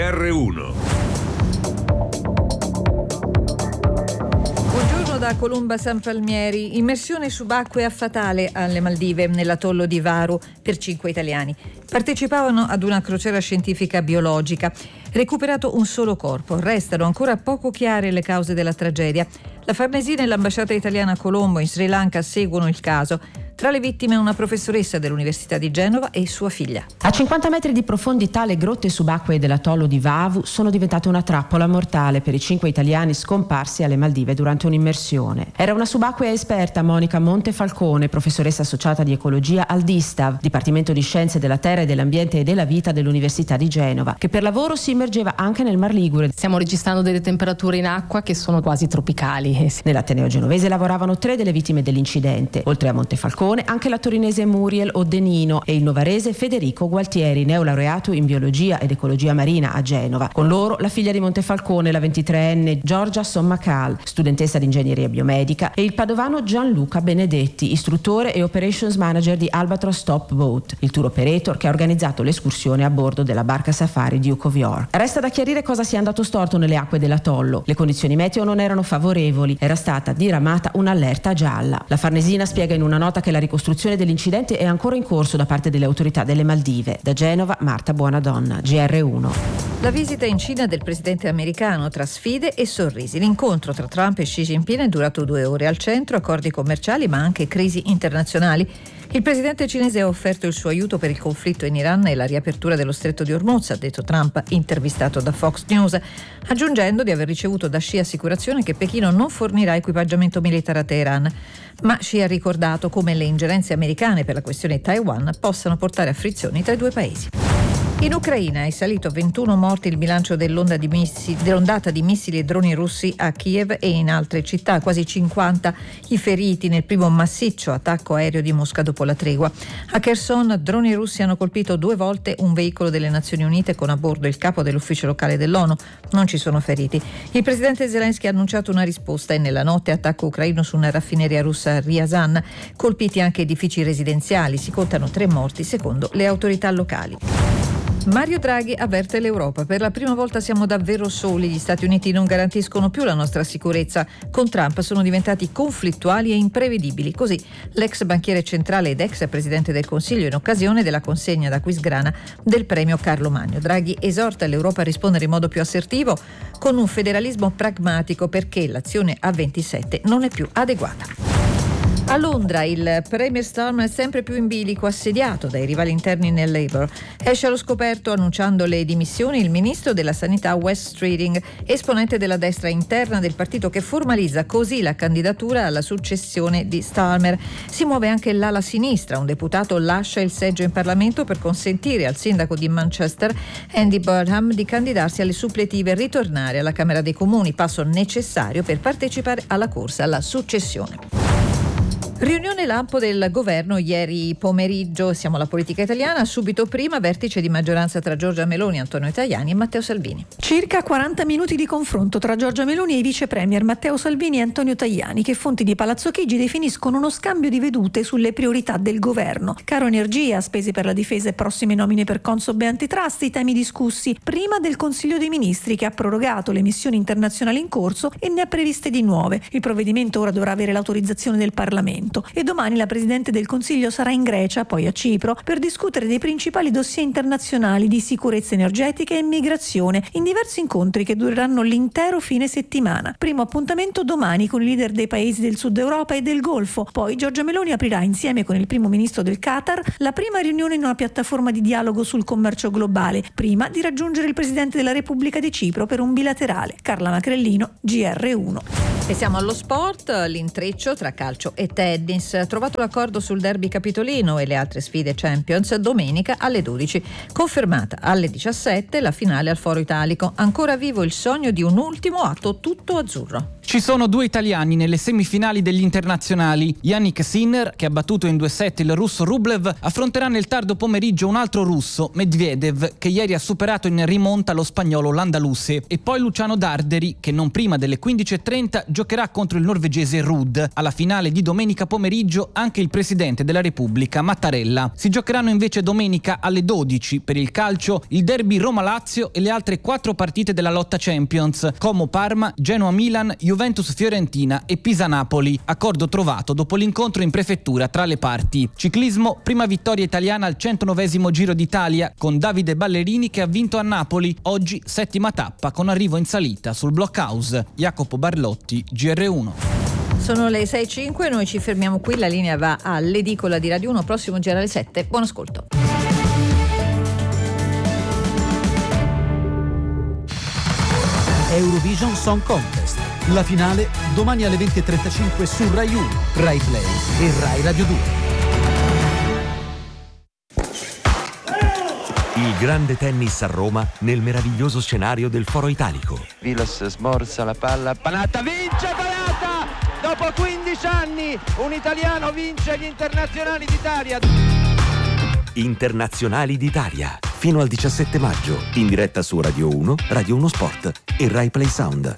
GR1. Da Columba San Palmieri, immersione subacquea fatale alle Maldive nell'atollo di Varu per 5 italiani. Partecipavano ad una crociera scientifica biologica. Recuperato un solo corpo, restano ancora poco chiare le cause della tragedia. La Farnesina e l'ambasciata italiana a Colombo in Sri Lanka seguono il caso. Tra le vittime una professoressa dell'Università di Genova e sua figlia. A 50 metri di profondità le grotte subacquee dell'atollo di Vavu sono diventate una trappola mortale per i 5 italiani scomparsi alle Maldive durante un'immersione. Era una subacquea esperta, Monica Montefalcone, professoressa associata di ecologia al DISTAV, Dipartimento di Scienze della Terra e dell'Ambiente e della Vita dell'Università di Genova, che per lavoro si immergeva anche nel Mar Ligure. Stiamo registrando delle temperature in acqua che sono quasi tropicali. Nell'Ateneo genovese lavoravano 3 delle vittime dell'incidente. Oltre a Montefalcone, anche la torinese Muriel Odenino e il novarese Federico Gualtieri, neolaureato in biologia ed ecologia marina a Genova. Con loro la figlia di Montefalcone, la 23enne Giorgia Sommacal, studentessa di ingegneria biomedica, e il padovano Gianluca Benedetti, istruttore e operations manager di Albatross Top Boat, il tour operator che ha organizzato l'escursione a bordo della barca safari Duke of York. Resta da chiarire cosa sia andato storto nelle acque dell'atollo. Le condizioni meteo non erano favorevoli, era stata diramata un'allerta gialla. La Farnesina spiega in una nota che la ricostruzione dell'incidente è ancora in corso da parte delle autorità delle Maldive. Da Genova, Marta Buonadonna, GR1. La visita in Cina del presidente americano tra sfide e sorrisi. L'incontro tra Trump e Xi Jinping è durato 2 ore. Al centro accordi commerciali ma anche crisi internazionali. Il presidente cinese ha offerto il suo aiuto per il conflitto in Iran e la riapertura dello stretto di Hormuz, ha detto Trump, intervistato da Fox News, aggiungendo di aver ricevuto da Xi assicurazione che Pechino non fornirà equipaggiamento militare a Teheran. Ma Xi ha ricordato come le ingerenze americane per la questione Taiwan possano portare a frizioni tra i due paesi. In Ucraina è salito a 21 morti il bilancio dell'ondata di missili e droni russi a Kiev e in altre città, quasi 50 i feriti nel primo massiccio attacco aereo di Mosca dopo la tregua. A Kherson droni russi hanno colpito 2 volte un veicolo delle Nazioni Unite con a bordo il capo dell'ufficio locale dell'ONU. Non ci sono feriti. Il presidente Zelensky ha annunciato una risposta e nella notte attacco ucraino su una raffineria russa a Ryazan. Colpiti anche edifici residenziali, si contano 3 morti secondo le autorità locali. Mario Draghi avverte l'Europa. Per la prima volta siamo davvero soli. Gli Stati Uniti non garantiscono più la nostra sicurezza. Con Trump sono diventati conflittuali e imprevedibili. Così l'ex banchiere centrale ed ex presidente del Consiglio in occasione della consegna da Aquisgrana del premio Carlo Magno. Draghi esorta l'Europa a rispondere in modo più assertivo con un federalismo pragmatico perché l'azione a 27 non è più adeguata. A Londra il Premier Starmer è sempre più in bilico, assediato dai rivali interni nel Labour. Esce allo scoperto annunciando le dimissioni il ministro della sanità Wes Streeting, esponente della destra interna del partito che formalizza così la candidatura alla successione di Starmer. Si muove anche l'ala sinistra, un deputato lascia il seggio in Parlamento per consentire al sindaco di Manchester, Andy Burnham, di candidarsi alle suppletive e ritornare alla Camera dei Comuni, passo necessario per partecipare alla corsa alla successione. Riunione lampo del governo ieri pomeriggio, siamo alla politica italiana, subito prima vertice di maggioranza tra Giorgia Meloni, Antonio Tajani e Matteo Salvini. Circa 40 minuti di confronto tra Giorgia Meloni e i vice premier Matteo Salvini e Antonio Tajani, che fonti di Palazzo Chigi definiscono uno scambio di vedute sulle priorità del governo. Caro energia, spese per la difesa e prossime nomine per Consob e antitrust, i temi discussi prima del Consiglio dei Ministri che ha prorogato le missioni internazionali in corso e ne ha previste di nuove. Il provvedimento ora dovrà avere l'autorizzazione del Parlamento. E domani la Presidente del Consiglio sarà in Grecia, poi a Cipro, per discutere dei principali dossier internazionali di sicurezza energetica e immigrazione in diversi incontri che dureranno l'intero fine settimana. Primo appuntamento domani con i leader dei paesi del Sud Europa e del Golfo. Poi Giorgia Meloni aprirà insieme con il primo ministro del Qatar la prima riunione in una piattaforma di dialogo sul commercio globale, prima di raggiungere il Presidente della Repubblica di Cipro per un bilaterale. Carla Macrellino, GR1. E siamo allo sport, l'intreccio tra calcio e tennis. Trovato l'accordo sul derby capitolino e le altre sfide Champions domenica alle 12. Confermata alle 17 la finale al Foro Italico. Ancora vivo il sogno di un ultimo atto tutto azzurro. Ci sono 2 italiani nelle semifinali degli internazionali. Yannick Sinner, che ha battuto in 2 set il russo Rublev, affronterà nel tardo pomeriggio un altro russo, Medvedev, che ieri ha superato in rimonta lo spagnolo Landaluse. E poi Luciano Darderi, che non prima delle 15:30 giocherà contro il norvegese Ruud. Alla finale di domenica pomeriggio anche il presidente della Repubblica, Mattarella. Si giocheranno invece domenica alle 12 per il calcio il derby Roma-Lazio e le altre 4 partite della lotta Champions: Como-Parma, Genoa-Milan, Juventus-Fiorentina e Pisa-Napoli. Accordo trovato dopo l'incontro in prefettura tra le parti. Ciclismo, prima vittoria italiana al 109° Giro d'Italia con Davide Ballerini che ha vinto a Napoli. Oggi 7ª tappa con arrivo in salita sul Blockhouse. Jacopo Barlotti, GR1. Sono le 6:05, noi ci fermiamo qui, la linea va all'edicola di Radio 1, prossimo giro alle 7. Buon ascolto. Eurovision Song Contest. La finale domani alle 20:35 su Rai 1, Rai Play e Rai Radio 2. Il grande tennis a Roma nel meraviglioso scenario del Foro Italico. Vilas smorza la palla, Panatta vince Panatta! Dopo 15 anni un italiano vince gli internazionali d'Italia. Internazionali d'Italia, fino al 17 maggio, in diretta su Radio 1, Radio 1 Sport e Rai Play Sound.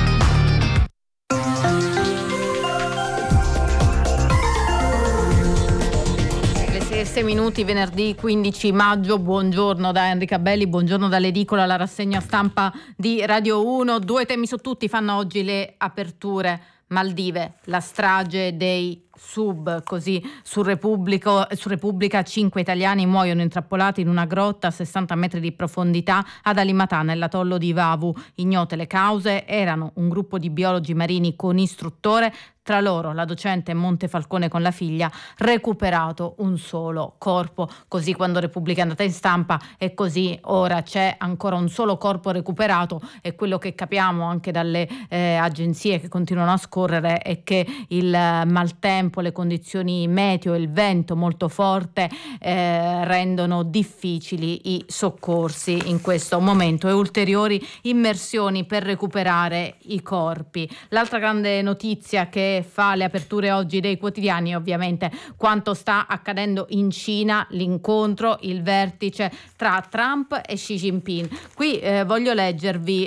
Le 6 minuti, venerdì 15 maggio, buongiorno da Enrica Belli, buongiorno dall'edicola, la rassegna stampa di Radio 1. 2 temi su tutti fanno oggi le aperture. Maldive, la strage dei sub, così su Repubblica 5 italiani muoiono intrappolati in una grotta a 60 metri di profondità ad Alimatà nell'atollo di Vavu. Ignote le cause, erano un gruppo di biologi marini con istruttore, tra loro la docente Montefalcone con la figlia, recuperato un solo corpo. Così quando Repubblica è andata in stampa e così ora c'è ancora un solo corpo recuperato, e quello che capiamo anche dalle agenzie che continuano a scorrere è che il maltempo, le condizioni meteo, il vento molto forte rendono difficili i soccorsi in questo momento e ulteriori immersioni per recuperare i corpi. L'altra grande notizia che fa le aperture oggi dei quotidiani è ovviamente quanto sta accadendo in Cina, l'incontro, il vertice tra Trump e Xi Jinping. Qui voglio leggervi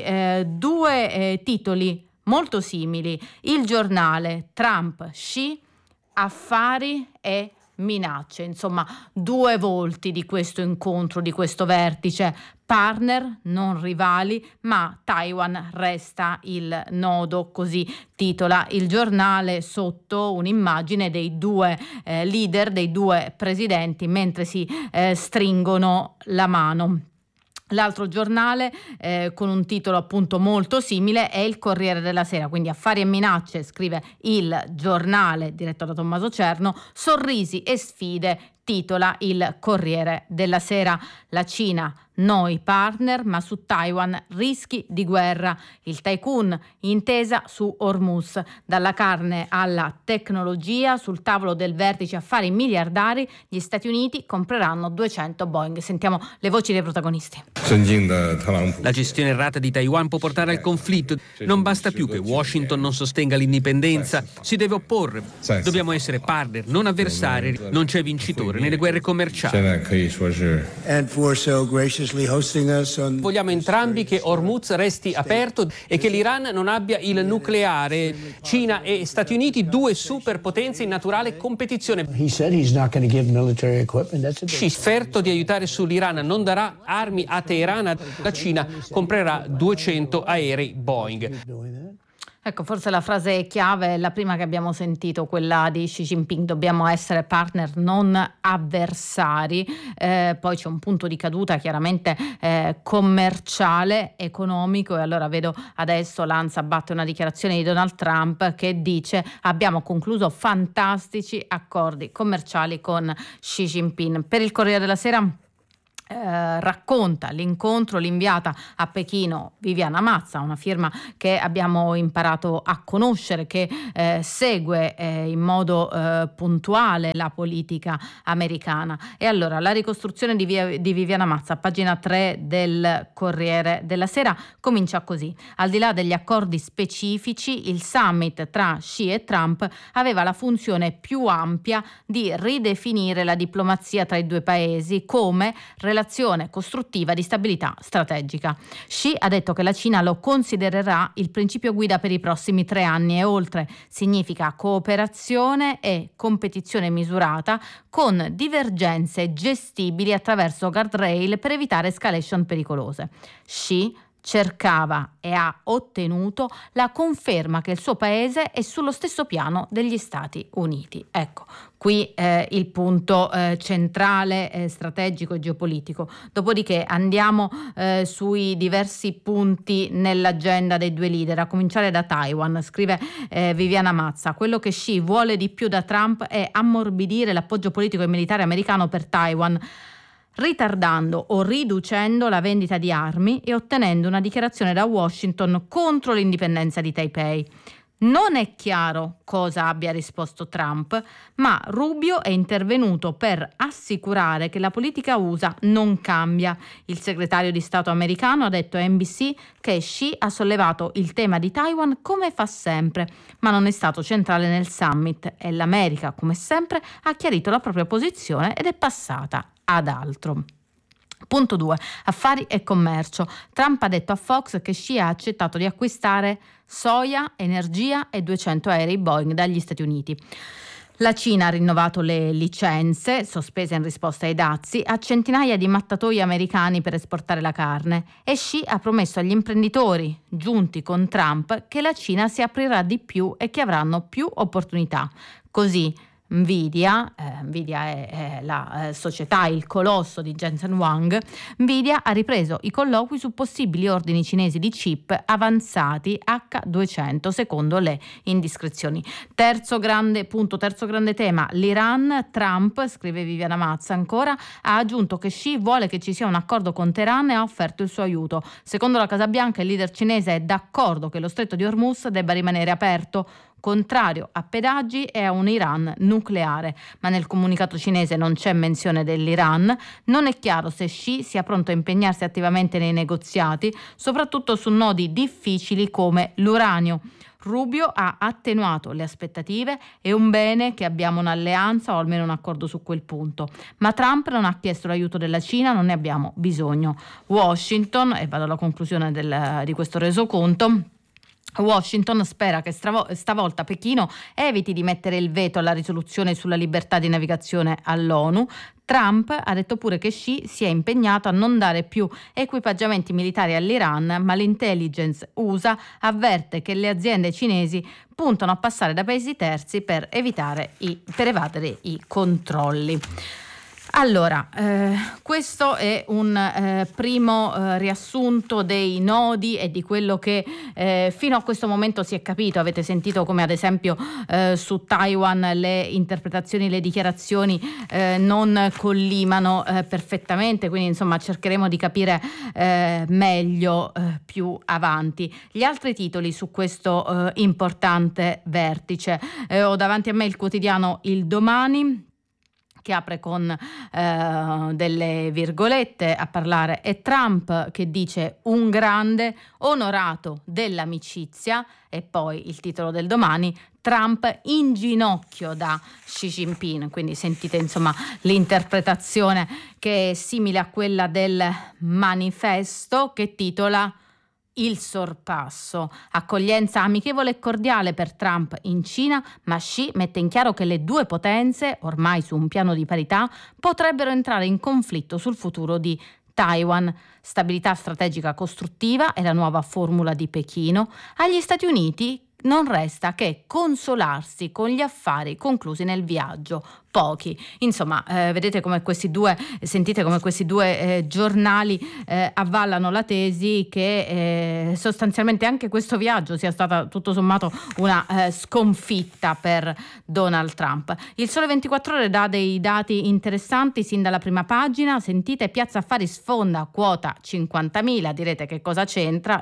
2 titoli molto simili. Il giornale, Trump, Xi, affari e minacce, insomma 2 volti di questo incontro, di questo vertice. Partner, non rivali, ma Taiwan resta il nodo, così titola il giornale sotto un'immagine dei 2 leader, dei 2 presidenti mentre si stringono la mano. L'altro giornale con un titolo appunto molto simile è il Corriere della Sera, quindi affari e minacce, scrive il giornale diretto da Tommaso Cerno, sorrisi e sfide, titola il Corriere della Sera. La Cina, noi partner, ma su Taiwan rischi di guerra. Il tycoon, intesa su Hormuz. Dalla carne alla tecnologia, sul tavolo del vertice affari miliardari, gli Stati Uniti compreranno 200 Boeing. Sentiamo le voci dei protagonisti. La gestione errata di Taiwan può portare al conflitto. Non basta più che Washington non sostenga l'indipendenza, si deve opporre. Dobbiamo essere partner, non avversari. Non c'è vincitore nelle guerre commerciali. Vogliamo entrambi che Hormuz resti aperto e che l'Iran non abbia il nucleare. Cina e Stati Uniti, 2 superpotenze in naturale competizione. Xi, ferto di aiutare sull'Iran, non darà armi a Teheran. La Cina comprerà 200 aerei Boeing. Ecco, forse la frase chiave è la prima che abbiamo sentito, quella di Xi Jinping: dobbiamo essere partner, non avversari. Poi c'è un punto di caduta chiaramente commerciale, economico, e allora vedo adesso l'ANSA batte una dichiarazione di Donald Trump che dice: abbiamo concluso fantastici accordi commerciali con Xi Jinping. Per il Corriere della Sera racconta l'incontro, l'inviata a Pechino Viviana Mazza, una firma che abbiamo imparato a conoscere, che segue in modo puntuale la politica americana. E allora la ricostruzione di Viviana Mazza, pagina 3 del Corriere della Sera, comincia così: al di là degli accordi specifici, il summit tra Xi e Trump aveva la funzione più ampia di ridefinire la diplomazia tra i due paesi come relazione costruttiva di stabilità strategica. Xi ha detto che la Cina lo considererà il principio guida per i prossimi 3 anni e oltre. Significa cooperazione e competizione misurata con divergenze gestibili attraverso guardrail per evitare escalation pericolose. Xi cercava e ha ottenuto la conferma che il suo paese è sullo stesso piano degli Stati Uniti. Ecco, qui il punto centrale, strategico e geopolitico. Dopodiché andiamo sui diversi punti nell'agenda dei due leader, a cominciare da Taiwan. Scrive Viviana Mazza: quello che Xi vuole di più da Trump è ammorbidire l'appoggio politico e militare americano per Taiwan, ritardando o riducendo la vendita di armi e ottenendo una dichiarazione da Washington contro l'indipendenza di Taipei. Non è chiaro cosa abbia risposto Trump, ma Rubio è intervenuto per assicurare che la politica USA non cambia. Il segretario di Stato americano ha detto a NBC che Xi ha sollevato il tema di Taiwan come fa sempre, ma non è stato centrale nel summit e l'America, come sempre, ha chiarito la propria posizione ed è passata ad altro. Punto 2. Affari e commercio. Trump ha detto a Fox che Xi ha accettato di acquistare soia, energia e 200 aerei Boeing dagli Stati Uniti. La Cina ha rinnovato le licenze, sospese in risposta ai dazi, a centinaia di mattatoi americani per esportare la carne, e Xi ha promesso agli imprenditori giunti con Trump che la Cina si aprirà di più e che avranno più opportunità. Così Nvidia è la società, il colosso di Jensen Huang, Nvidia ha ripreso i colloqui su possibili ordini cinesi di chip avanzati H200 secondo le indiscrezioni. Terzo grande tema, l'Iran. Trump, scrive Viviana Mazza ancora, ha aggiunto che Xi vuole che ci sia un accordo con Teheran e ha offerto il suo aiuto. Secondo la Casa Bianca il leader cinese è d'accordo che lo stretto di Hormuz debba rimanere aperto, contrario a pedaggi e a un Iran nucleare, ma nel comunicato cinese non c'è menzione dell'Iran. Non è chiaro se Xi sia pronto a impegnarsi attivamente nei negoziati, soprattutto su nodi difficili come l'uranio. Rubio ha attenuato le aspettative: è un bene che abbiamo un'alleanza o almeno un accordo su quel punto. Ma Trump non ha chiesto l'aiuto della Cina, non ne abbiamo bisogno. Washington, e vado alla conclusione di questo resoconto, Washington spera che stavolta Pechino eviti di mettere il veto alla risoluzione sulla libertà di navigazione all'ONU. Trump ha detto pure che Xi si è impegnato a non dare più equipaggiamenti militari all'Iran, ma l'intelligence USA avverte che le aziende cinesi puntano a passare da paesi terzi per evadere i controlli. Allora, questo è un primo riassunto dei nodi e di quello che fino a questo momento si è capito. Avete sentito come ad esempio su Taiwan le interpretazioni, le dichiarazioni non collimano perfettamente, quindi insomma cercheremo di capire meglio più avanti. Gli altri titoli su questo importante vertice. Ho davanti a me il quotidiano Il Domani, che apre con delle virgolette, a parlare è Trump, che dice un grande onorato dell'amicizia, e poi il titolo del Domani: Trump in ginocchio da Xi Jinping. Quindi sentite insomma l'interpretazione, che è simile a quella del manifesto, che titola Il sorpasso. Accoglienza amichevole e cordiale per Trump in Cina, ma Xi mette in chiaro che le due potenze, ormai su un piano di parità, potrebbero entrare in conflitto sul futuro di Taiwan. Stabilità strategica costruttiva è la nuova formula di Pechino. Agli Stati Uniti non resta che consolarsi con gli affari conclusi nel viaggio. pochi. Insomma, vedete come sentite come questi due giornali avvallano la tesi che sostanzialmente anche questo viaggio sia stata tutto sommato una sconfitta per Donald Trump. Il Sole 24 Ore dà dei dati interessanti sin dalla prima pagina. Sentite, Piazza Affari sfonda quota 50.000, direte che cosa c'entra?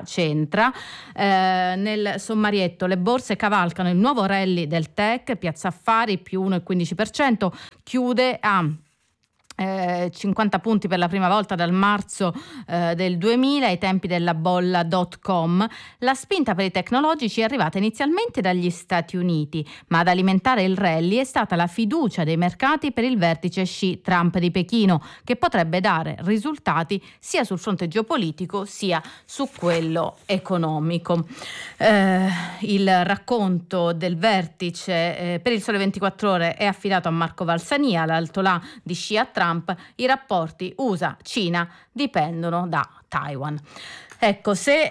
Nel sommarietto le borse cavalcano il nuovo rally del tech, Piazza Affari più 1,15%, chiude a 50 punti per la prima volta dal marzo del 2000, ai tempi della bolla .com. La spinta per i tecnologici è arrivata inizialmente dagli Stati Uniti, ma ad alimentare il rally è stata la fiducia dei mercati per il vertice Xi-Trump di Pechino, che potrebbe dare risultati sia sul fronte geopolitico sia su quello economico. Il racconto del vertice per il Sole 24 Ore è affidato a Marco Valsania, l'altolà di Xi a Trump. I rapporti USA-Cina dipendono da Taiwan. Ecco, se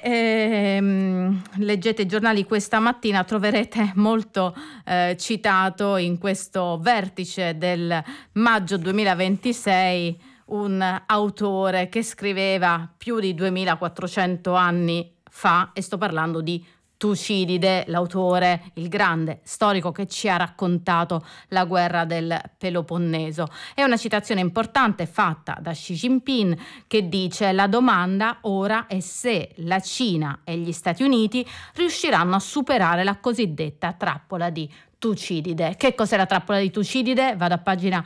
leggete i giornali questa mattina troverete molto citato in questo vertice del maggio 2026 un autore che scriveva più di 2400 anni fa, e sto parlando di Tucidide, l'autore, il grande storico che ci ha raccontato la guerra del Peloponneso. È una citazione importante fatta da Xi Jinping, che dice: la domanda ora è se la Cina e gli Stati Uniti riusciranno a superare la cosiddetta trappola di Tucidide. Che cos'è la trappola di Tucidide? Vado a pagina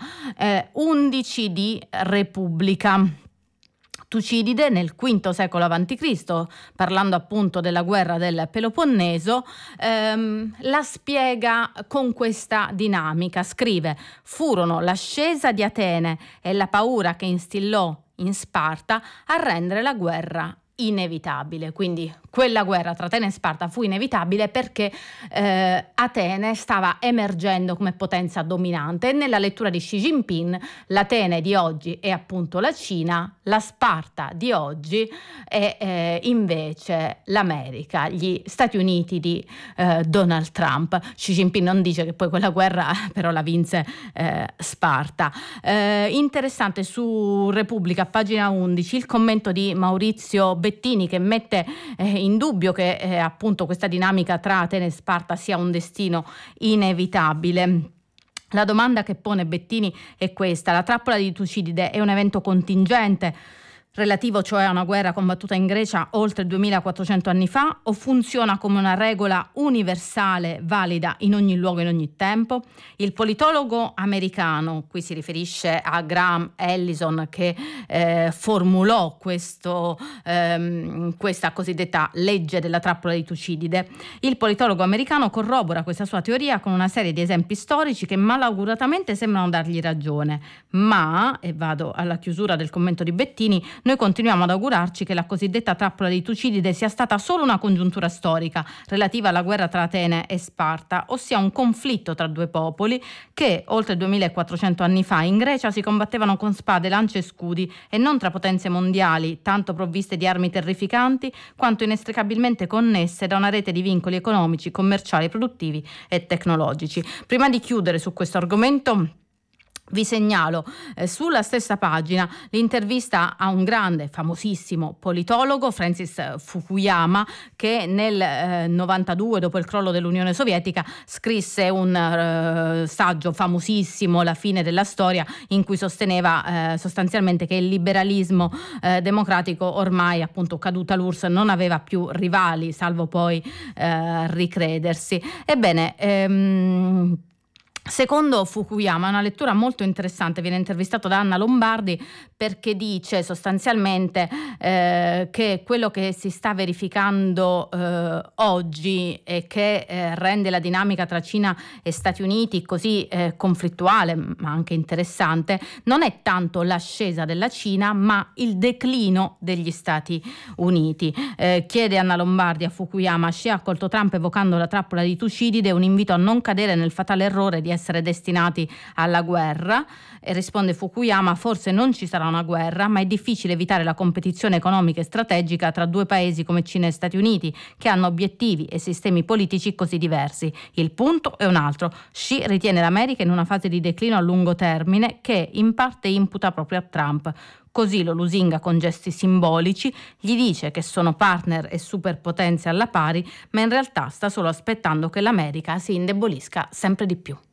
11 di Repubblica. Tucidide nel V secolo a.C., parlando appunto della guerra del Peloponneso, la spiega con questa dinamica. Scrive: furono l'ascesa di Atene e la paura che instillò in Sparta a rendere la guerra inevitabile. Quindi quella guerra tra Atene e Sparta fu inevitabile perché Atene stava emergendo come potenza dominante, e nella lettura di Xi Jinping l'Atene di oggi è appunto la Cina, la Sparta di oggi è invece l'America, gli Stati Uniti di Donald Trump. Xi Jinping non dice che poi quella guerra però la vinse Sparta. Interessante su Repubblica, pagina 11, il commento di Maurizio Bettini, che mette in dubbio che appunto questa dinamica tra Atene e Sparta sia un destino inevitabile. La domanda che pone Bettini è questa: la trappola di Tucidide è un evento contingente, relativo cioè a una guerra combattuta in Grecia oltre 2400 anni fa, o funziona come una regola universale valida in ogni luogo e in ogni tempo? Il politologo americano, qui si riferisce a Graham Allison, che formulò questa cosiddetta legge della trappola di Tucidide, il politologo americano corrobora questa sua teoria con una serie di esempi storici che malauguratamente sembrano dargli ragione, ma, e vado alla chiusura del commento di Bettini, noi continuiamo ad augurarci che la cosiddetta trappola di Tucidide sia stata solo una congiuntura storica relativa alla guerra tra Atene e Sparta, ossia un conflitto tra due popoli che oltre 2400 anni fa in Grecia si combattevano con spade, lance e scudi, e non tra potenze mondiali tanto provviste di armi terrificanti quanto inestricabilmente connesse da una rete di vincoli economici, commerciali, produttivi e tecnologici. Prima di chiudere su questo argomento, vi segnalo sulla stessa pagina l'intervista a un grande, famosissimo politologo, Francis Fukuyama, che nel 92, dopo il crollo dell'Unione Sovietica, scrisse un saggio famosissimo, La fine della storia, in cui sosteneva sostanzialmente che il liberalismo democratico, ormai appunto caduta l'URSS, non aveva più rivali, salvo poi ricredersi. Ebbene, secondo Fukuyama è una lettura molto interessante. Viene intervistato da Anna Lombardi, perché dice sostanzialmente che quello che si sta verificando oggi e che rende la dinamica tra Cina e Stati Uniti così conflittuale ma anche interessante non è tanto l'ascesa della Cina ma il declino degli Stati Uniti. Chiede Anna Lombardi a Fukuyama: Xi ha accolto Trump evocando la trappola di Tucidide, un invito a non cadere nel fatale errore di essere destinati alla guerra. E risponde Fukuyama: forse non ci sarà una guerra, ma è difficile evitare la competizione economica e strategica tra due paesi come Cina e Stati Uniti, che hanno obiettivi e sistemi politici così diversi. Il punto è un altro. Xi ritiene l'America in una fase di declino a lungo termine che in parte imputa proprio a Trump. Così lo lusinga con gesti simbolici, gli dice che sono partner e superpotenze alla pari, ma in realtà sta solo aspettando che l'America si indebolisca sempre di più.